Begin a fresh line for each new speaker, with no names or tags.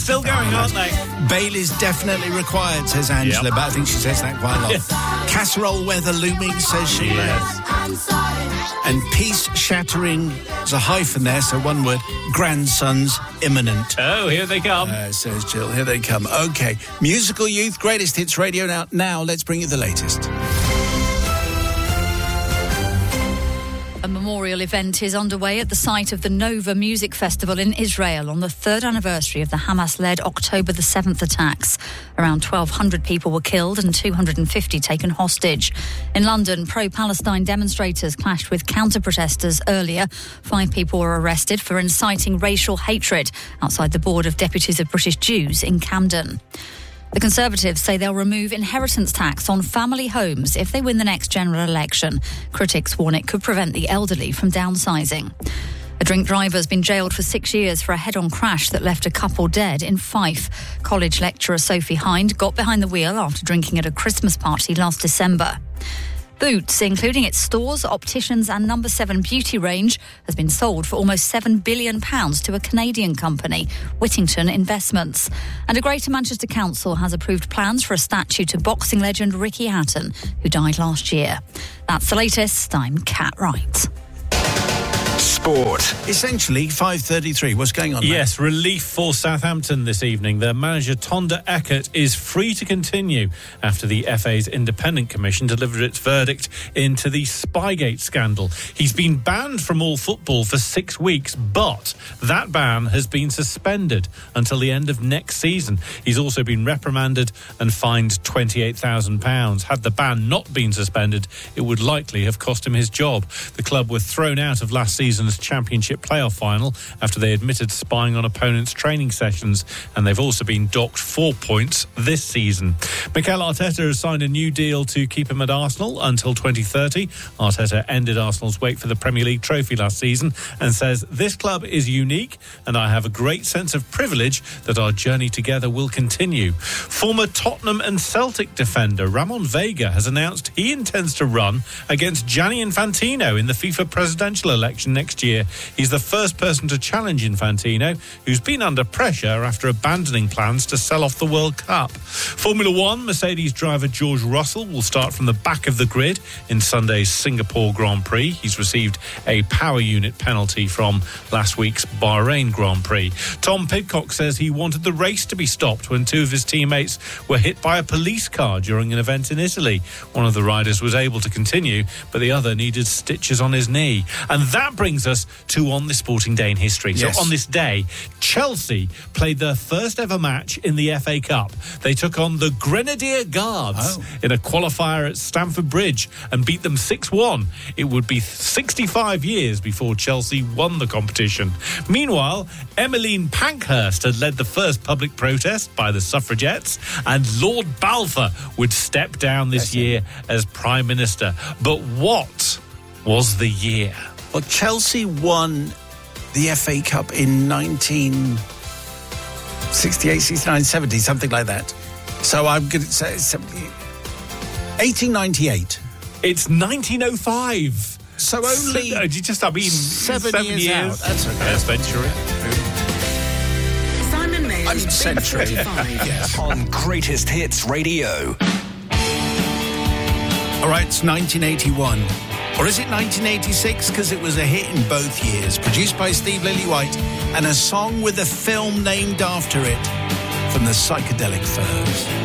Still going, aren't they?
Bail is definitely required, says Angela,
Yep.
but I think she says that quite a lot.
Yeah.
Casserole weather looming, says Sheila.
Yes.
And peace-shattering, there's a hyphen there, so one word, grandsons imminent.
Oh, here they come.
Says Jill, here they come. OK, Musical Youth, Greatest Hits Radio. Now let's bring you the latest.
A memorial event is underway at the site of the Nova Music Festival in Israel on the third anniversary of the Hamas-led October the 7th attacks. Around 1,200 people were killed and 250 taken hostage. In London, pro-Palestine demonstrators clashed with counter-protesters earlier. 5 people were arrested for inciting racial hatred outside the Board of Deputies of British Jews in Camden. The Conservatives say they'll remove inheritance tax on family homes if they win the next general election. Critics warn it could prevent the elderly from downsizing. A drink driver has been jailed for 6 years for a head-on crash that left a couple dead in Fife. College lecturer Sophie Hind got behind the wheel after drinking at a Christmas party last December. Boots, including its stores, opticians and No. 7 beauty range, has been sold for almost £7 billion to a Canadian company, Whittington Investments. And a Greater Manchester Council has approved plans for a statue to boxing legend Ricky Hatton, who died last year. That's the latest. I'm Kat Wright.
Sport. Essentially, 5:33. What's going on there?
Yes, relief for Southampton this evening. Their manager, Tonda Eckert, is free to continue after the FA's Independent Commission delivered its verdict into the Spygate scandal. He's been banned from all football for 6 weeks, but that ban has been suspended until the end of next season. He's also been reprimanded and fined £28,000. Had the ban not been suspended, it would likely have cost him his job. The club were thrown out of last season's Championship playoff final after they admitted spying on opponents' training sessions, and they've also been docked 4 points this season. Mikel Arteta has signed a new deal to keep him at Arsenal until 2030. Arteta ended Arsenal's wait for the Premier League trophy last season and says, "This club is unique and I have a great sense of privilege that our journey together will continue." Former Tottenham and Celtic defender Ramon Vega has announced he intends to run against Gianni Infantino in the FIFA presidential election next year. He's the first person to challenge Infantino, who's been under pressure after abandoning plans to sell off the World Cup. Formula One, Mercedes driver George Russell will start from the back of the grid in Sunday's Singapore Grand Prix. He's received a power unit penalty from last week's Bahrain Grand Prix. Tom Pidcock says he wanted the race to be stopped when 2 of his teammates were hit by a police car during an event in Italy. One of the riders was able to continue, but the other needed stitches on his knee. And that brings us to On This Sporting Day in History.
Yes.
So on this day, Chelsea played their first ever match in the FA Cup. They took on the Grenadier Guards in a qualifier at Stamford Bridge and beat them 6-1. It would be 65 years before Chelsea won the competition. Meanwhile, Emmeline Pankhurst had led the first public protest by the suffragettes, and Lord Balfour would step down this year as Prime Minister. But what was the year?
Well, Chelsea won the FA Cup in 1968, 69, 70, something like that. So I'm going to say 1898.
It's 1905.
So only
you just, I mean,
7 years out. That's okay.
A century.
Simon May's
I mean, century.
Big 45.
Yes.
On Greatest Hits Radio.
All right, it's 1981. Or is it 1986? Because it was a hit in both years. Produced by Steve Lillywhite and a song with a film named after it from the Psychedelic Furs.